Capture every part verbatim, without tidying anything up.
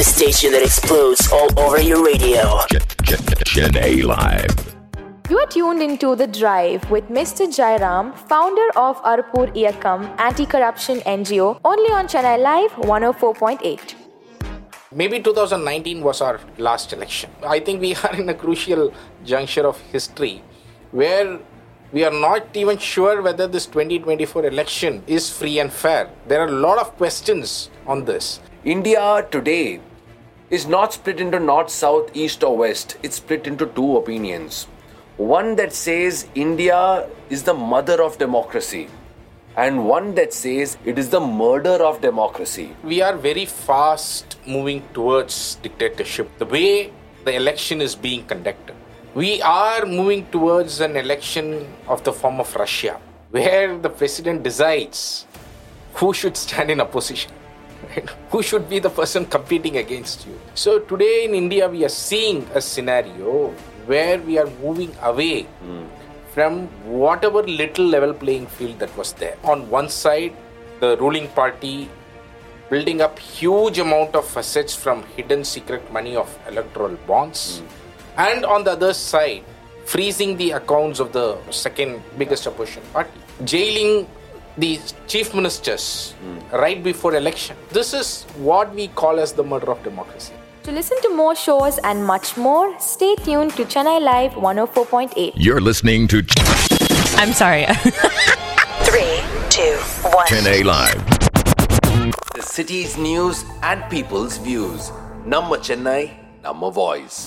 the station that explodes all over your radio. Chennai Live. You are tuned into The Drive with Mister Jairam, founder of Arpur Iyakam Anti-Corruption N G O, only on Chennai Live one oh four point eight. Maybe two thousand nineteen was our last election. I think we are in a crucial juncture of history where we are not even sure whether this twenty twenty-four election is free and fair. There are a lot of questions on this. India today is not split into north, south, east or west. It's split into two opinions. One that says India is the mother of democracy, and one that says it is the murder of democracy. We are very fast moving towards dictatorship. The way the election is being conducted, we are moving towards an election of the form of Russia, where the president decides who should stand in opposition, right? Who should be the person competing against you. So today in India, we are seeing a scenario where we are moving away mm. from whatever little level playing field that was there. On one side, the ruling party building up huge amount of assets from hidden secret money of electoral bonds. Mm. And on the other side, freezing the accounts of the second biggest opposition party. Jailing the chief ministers mm. right before election. This is what we call as the murder of democracy. To listen to more shows and much more, stay tuned to Chennai Live one oh four point eight. You're listening to I'm sorry. Three, two, one. Chennai Live. The city's news and people's views. Namma Chennai, Namma Voice.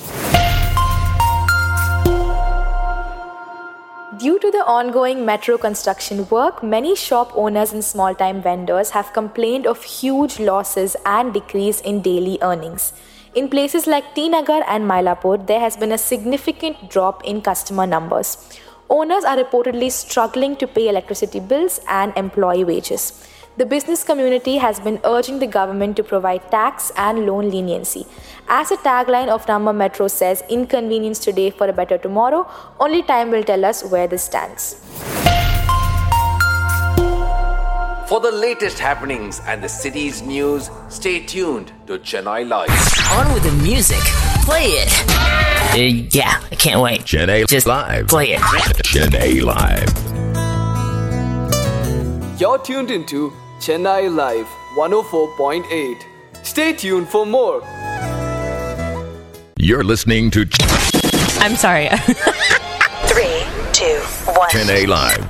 Due to the ongoing metro construction work, many shop owners and small-time vendors have complained of huge losses and decrease in daily earnings. In places like T Nagar and Mylapore, there has been a significant drop in customer numbers. Owners are reportedly struggling to pay electricity bills and employee wages. The business community has been urging the government to provide tax and loan leniency. As the tagline of Namma Metro says, inconvenience today for a better tomorrow, only time will tell us where this stands. For the latest happenings and the city's news, stay tuned to Chennai Live. On with the music. Play it. Uh, yeah, I can't wait. Chennai Just Live. play it. Chennai Live. You're tuned into Chennai Live one oh four point eight. Stay tuned for more. You're listening to I'm sorry. Three, two, one. Chennai Live.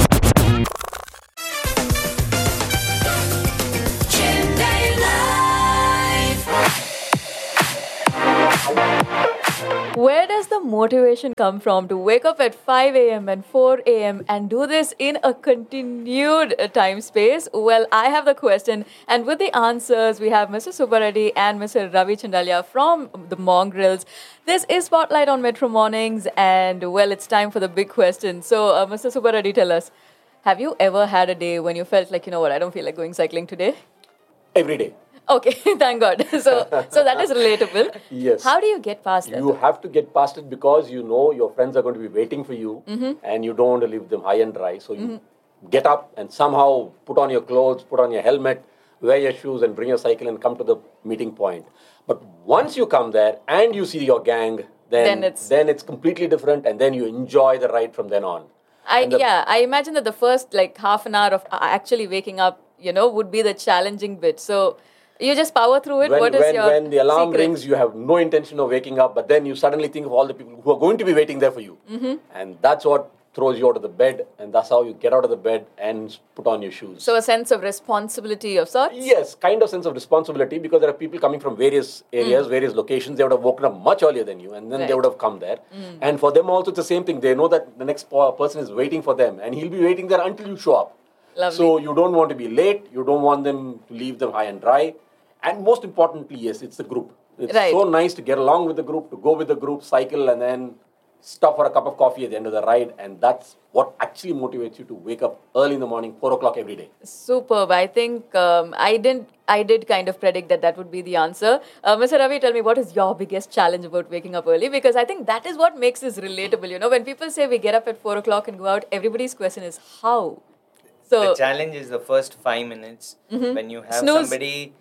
Where does the motivation come from to wake up at five a.m. and four a.m. and do this in a continued time space? Well, I have the question, and with the answers, we have Mister Subbareddy and Mister Ravi Chandalia from the Mongrels. This is Spotlight on Metro Mornings, and well, it's time for the big question. So, uh, Mister Subbareddy, tell us, have you ever had a day when you felt like, you know what, I don't feel like going cycling today? Every day. Okay, thank God. So, so that is relatable. Yes. How do you get past that? You have to get past it because you know your friends are going to be waiting for you mm-hmm. and you don't want to leave them high and dry. So you mm-hmm. get up and somehow put on your clothes, put on your helmet, wear your shoes and bring your cycle and come to the meeting point. But once you come there and you see your gang, then, Then it's- then it's completely different and then you enjoy the ride from then on. I the- yeah, I imagine that the first like half an hour of uh, actually waking up, you know, would be the challenging bit. So you just power through it. When, what is when, your when the alarm secret? rings, you have no intention of waking up, but then you suddenly think of all the people who are going to be waiting there for you. Mm-hmm. And that's what throws you out of the bed, and that's how you get out of the bed and put on your shoes. So a sense of responsibility of sorts? Yes, kind of sense of responsibility because there are people coming from various areas, mm. various locations. They would have woken up much earlier than you and then Right. they would have come there. Mm. And for them also it's the same thing. They know that the next po- person is waiting for them and he'll be waiting there until you show up. Lovely. So you don't want to be late. You don't want them to leave them high and dry. And most importantly, yes, it's the group. It's Right. so nice to get along with the group, to go with the group, cycle and then stop for a cup of coffee at the end of the ride. And that's what actually motivates you to wake up early in the morning, four o'clock every day. Superb. I think um, I didn't. I did kind of predict that that would be the answer. Uh, Mister Ravi, tell me, what is your biggest challenge about waking up early? Because I think that is what makes this relatable. You know, when people say we get up at four o'clock and go out, everybody's question is how. So the challenge is the first five minutes Mhm. when you have Snooze. somebody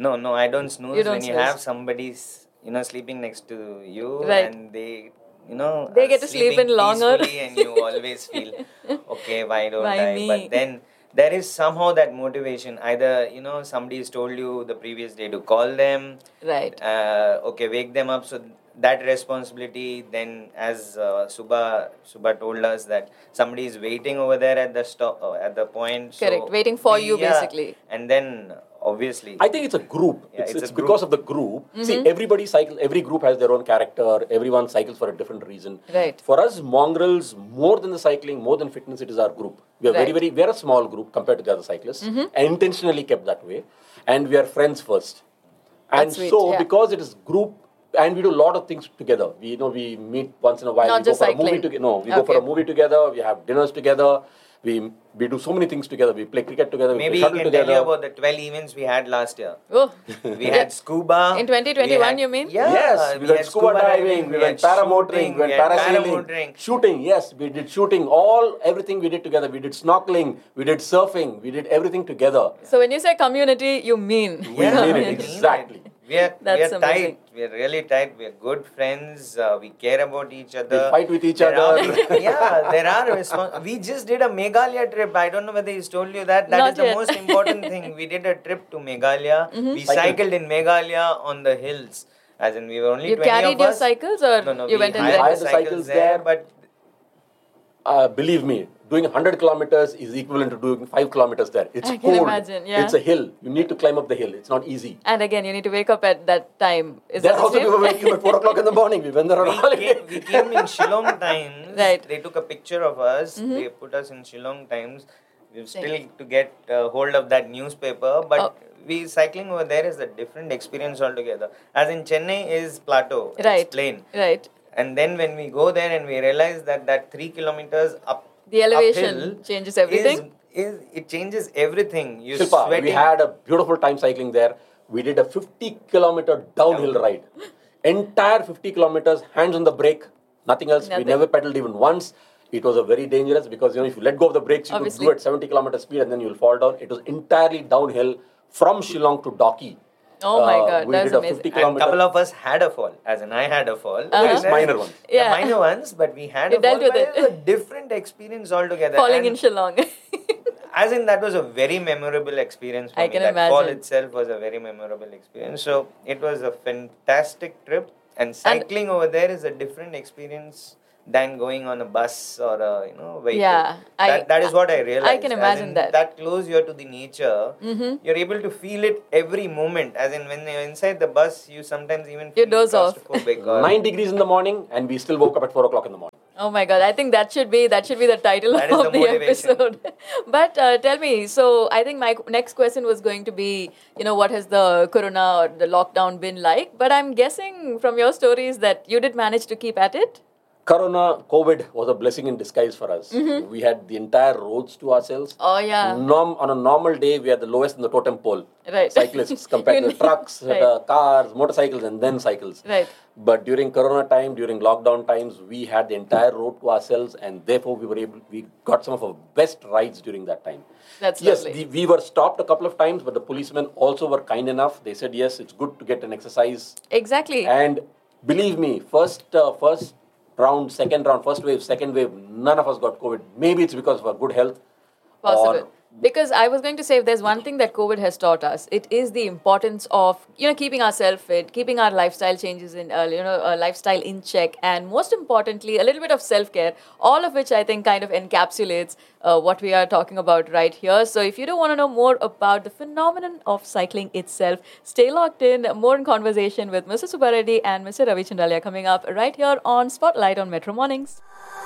No, no, I don't snooze. You don't when you snooze. have somebody's, you know, sleeping next to you, Right. and they, you know, They are get to sleep sleeping in longer. peacefully and you always feel, okay, why don't Why I? me? But then there is somehow that motivation. Either, you know, somebody has told you the previous day to call them, Right. uh, okay, wake them up. So that responsibility. Then, as uh, Subha Subha told us that somebody is waiting over there at the stop uh, at the point. So Correct. Waiting for we- you, yeah. basically. And then obviously, I think it's a group. Yeah, it's it's it's a because group. of the group. Mm-hmm. See, everybody cycle. Every group has their own character. Everyone cycles for a different reason. Right. For us, mongrels, more than the cycling, more than fitness, it is our group. We are very, Right. very. We are a small group compared to the other cyclists, Mm-hmm. and intentionally kept that way. And we are friends first. And That's sweet, so, yeah. because it is group, and we do a lot of things together. We you know we meet once in a while. Not we go just for a cycling. movie together. No, we go for a Okay. movie together. We have dinners together. We we do so many things together. We play cricket together. maybe we he play can shuttle tell together. you about the twelve events we had last year. Oh, We had scuba. In twenty twenty-one, we had- you mean? Yeah. Yes, we, had went scuba diving, we, went had paramotoring, shooting, we went we had parasailing, paramotoring. shooting. Yes, we did shooting. All everything we did together. We did snorkeling, we did surfing, we did everything together. so when you say community, you mean? We Yeah, mean we it mean exactly. We are, we That's are amazing. tight. We are really tight. We are good friends. Uh, we care about each other. fight with each There other. Are, yeah, there are respons- We just did a Meghalaya trip. I don't know whether he's told you that. That Not is the yet. most important thing. We did a trip to Meghalaya. Mm-hmm. We Cycled. cycled in Meghalaya on the hills. As in, we were only You twenty carried of your us. cycles or No, no, you we went and hired rented? the the cycles cycles there, there. but Uh, believe me, doing one hundred kilometers is equivalent to doing five kilometers there. It's I can cold. imagine, yeah. It's a hill. You need to climb up the hill. It's not easy. And again, you need to wake up at that time. Is Then that the also we same? were waking up at four o'clock in the morning. We went there on we holiday. came, we came in Shillong Times. Right. They took a picture of us. Mm-hmm. They put us in Shillong Times. We've still to get uh, hold of that newspaper, but Oh. we cycling over there is a different experience altogether. As in Chennai is plateau, Right. it's plain, Right. and then when we go there and we realize that that three kilometers up, The elevation uphill changes everything. Is, is it changes everything. You Shilpa, sweating. we had a beautiful time cycling there. We did a fifty kilometer downhill ride. Entire fifty kilometers, hands on the brake, nothing else. Nothing. We never pedaled even once. It was a very dangerous because you know if you let go of the brakes, you Obviously. could do at seventy kilometer speed and then you'll fall down. It was entirely downhill from Shillong to Doki. Oh my Uh, God, we that's did a amazing. fifty And kilometer. couple of us had a fall, as in I had a fall. Uh-huh. Yes, minor ones. Yeah, Yeah. minor ones, but we had You a dealt fall. with but it. was a different experience altogether. Falling And in Shillong. as in, that was a very memorable experience for I me. can that fall imagine. itself was a very memorable experience. So it was a fantastic trip. And cycling over there is a different experience than going on a bus or a you know vehicle. Yeah, I- that, that is what I realized. can As imagine in, that. That close you are to the nature, Mm-hmm. you're able to feel it every moment. As in, when you're inside the bus, you sometimes even You feel doze off. claustrophobic or- Nine degrees in the morning, and we still woke up at four o'clock in the morning. Oh my God! I think that should be that should be the title That is of the the, motivation. episode. But uh, tell me, so I think my next question was going to be, you know, what has the corona or the lockdown been like? But I'm guessing from your stories that you did manage to keep at it. Corona, COVID was a blessing in disguise for us. We had the entire roads to ourselves. Mm-hmm. Oh yeah, Norm, on a normal day, we are the lowest in the totem pole. Right. Cyclists compared You to the trucks, right. the cars, motorcycles, and then cycles. Right. But during Corona time, during lockdown times, we had the entire road to ourselves, and therefore we were able. We got some of our best rides during that time. That's yes, lovely. the, we were stopped a couple of times, but the policemen also were kind enough. They said, yes, it's good to get an exercise. Exactly. And believe me, first, uh, first round, second round, first wave, second wave, none of us got COVID. Maybe it's because of our good health. Possible. Or Because I was going to say, if there's one thing that COVID has taught us, it is the importance of, you know, keeping ourselves fit, keeping our lifestyle changes in, uh, you know, uh, lifestyle in check, and most importantly, a little bit of self-care, all of which I think kind of encapsulates uh, what we are talking about right here. So if you do want to know more about the phenomenon of cycling itself, stay locked in. More in conversation with Mister Subbareddy and Mister Ravi Chandalia coming up right here on Spotlight on Metro Mornings.